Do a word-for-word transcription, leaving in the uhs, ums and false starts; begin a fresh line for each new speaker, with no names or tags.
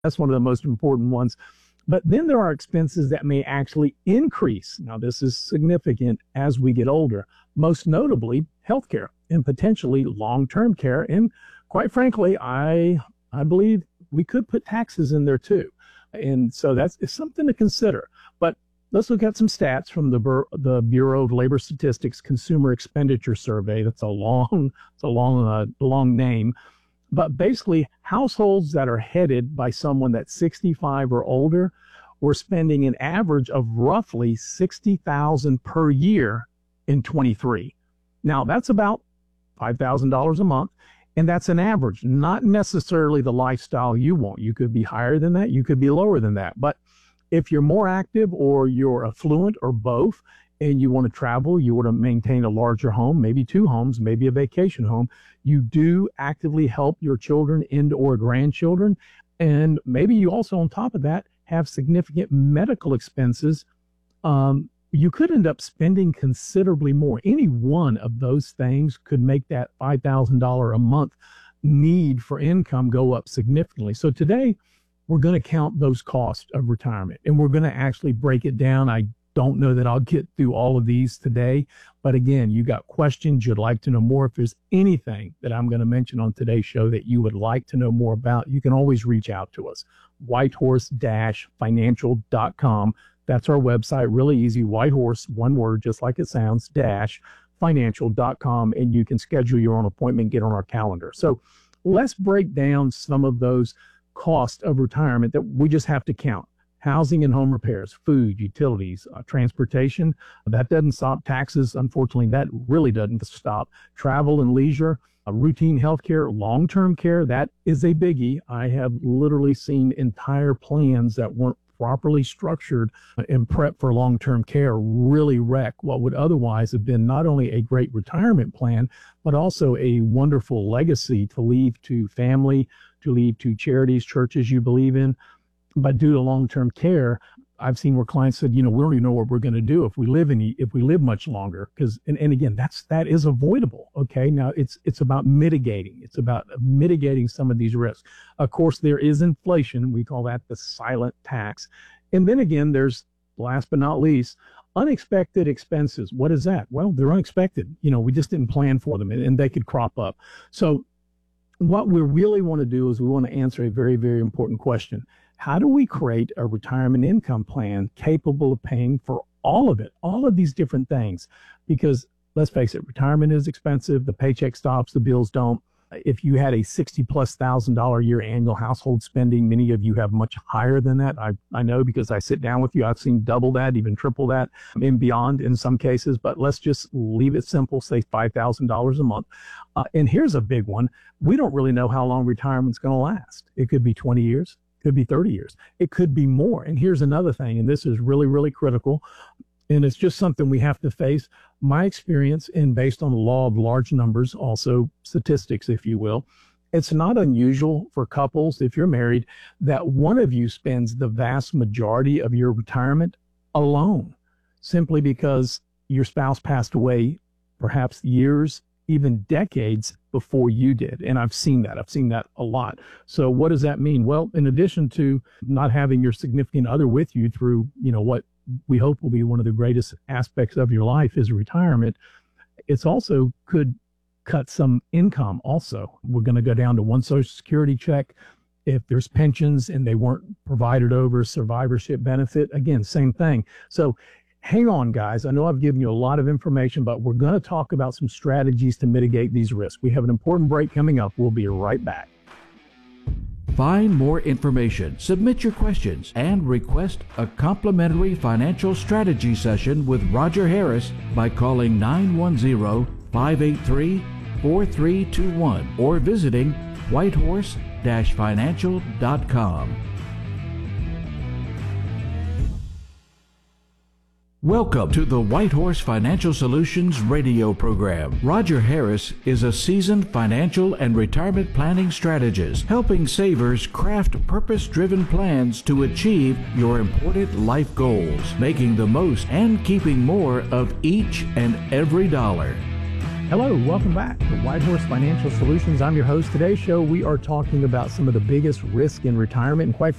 That's one of the most important ones. But then there are expenses that may actually increase. Now, this is significant as we get older, most notably healthcare and potentially long-term care. And quite frankly, I I believe we could put taxes in there too. And so that's it's something to consider. But let's look at some stats from the Bur- the Bureau of Labor Statistics Consumer Expenditure Survey. That's a long, it's a long, uh, long name. But basically, households that are headed by someone that's sixty-five or older were spending an average of roughly sixty thousand dollars per year in twenty-three. Now, that's about five thousand dollars a month, and that's an average, not necessarily the lifestyle you want. You could be higher than that, you could be lower than that. But if you're more active or you're affluent or both, and you want to travel, you want to maintain a larger home, maybe two homes, maybe a vacation home, you do actively help your children and or grandchildren. And maybe you also, on top of that, have significant medical expenses. Um, you could end up spending considerably more. Any one of those things could make that five thousand dollars a month need for income go up significantly. So today, we're going to count those costs of retirement, and we're going to actually break it down. I don't know that I'll get through all of these today, but again, you got questions, you'd like to know more. If there's anything that I'm going to mention on today's show that you would like to know more about, you can always reach out to us. whitehorse dash financial dot com. That's our website. Really easy. Whitehorse, one word, just like it sounds, dash financial dot com, and you can schedule your own appointment, get on our calendar. So let's break down some of those costs of retirement that we just have to count. Housing and home repairs, food, utilities, uh, transportation. That doesn't stop. Taxes, unfortunately, that really doesn't stop. Travel and leisure, uh, routine health care, long-term care, that is a biggie. I have literally seen entire plans that weren't properly structured and prepped for long-term care really wreck what would otherwise have been not only a great retirement plan, but also a wonderful legacy to leave to family, to leave to charities, churches you believe in. But due to long-term care, I've seen where clients said, you know, we don't even know what we're going to do if we live in, if we live much longer. Because, and, and again, that's, that is avoidable. Okay. Now it's, it's about mitigating. It's about mitigating some of these risks. Of course, there is inflation. We call that the silent tax. And then again, there's, last but not least, unexpected expenses. What is that? Well, they're unexpected. You know, we just didn't plan for them, and, and they could crop up. So what we really want to do is we want to answer a very, very important question. How do we create a retirement income plan capable of paying for all of it, all of these different things? Because let's face it, retirement is expensive. The paycheck stops, the bills don't. If you had a sixty plus thousand dollar a year annual household spending, many of you have much higher than that. I, I know because I sit down with you. I've seen double that, even triple that, and beyond in some cases. But let's just leave it simple, say five thousand dollars a month. Uh, and here's a big one. We don't really know how long retirement's going to last. It could be twenty years. Could be thirty years. It could be more. And here's another thing, and this is really, really critical, and it's just something we have to face. My experience, and based on the law of large numbers, also statistics, if you will, it's not unusual for couples, if you're married, that one of you spends the vast majority of your retirement alone, simply because your spouse passed away perhaps years, even decades before you did. And I've seen that. I've seen that a lot. So what does that mean? Well, in addition to not having your significant other with you through, you know, what we hope will be one of the greatest aspects of your life is retirement, it's also could cut some income also. We're going to go down to one Social Security check. If there's pensions and they weren't provided over, survivorship benefit, again, same thing. So hang on, guys. I know I've given you a lot of information, but we're going to talk about some strategies to mitigate these risks. We have an important break coming up. We'll be right back.
Find more information, submit your questions, and request a complimentary financial strategy session with Roger Harris by calling nine one zero, five eight three, four three two one or visiting whitehorse dash financial dot com. Welcome to the Whitehorse Financial Solutions radio program. Roger Harris is a seasoned financial and retirement planning strategist, helping savers craft purpose-driven plans to achieve your important life goals, making the most and keeping more of each and every dollar.
Hello, welcome back to White Horse Financial Solutions. I'm your host. Today's show, we are talking about some of the biggest risk in retirement, and quite